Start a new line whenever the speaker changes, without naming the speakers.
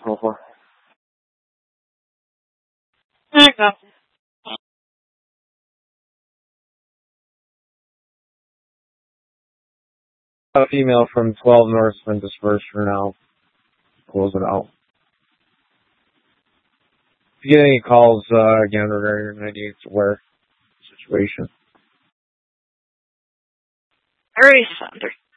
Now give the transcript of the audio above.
voicemail for?
There you go.
A female from 12 Norseman dispersed for now. Close it out. If you get any calls, again, regarding your 98 aware situation.
Very Sander.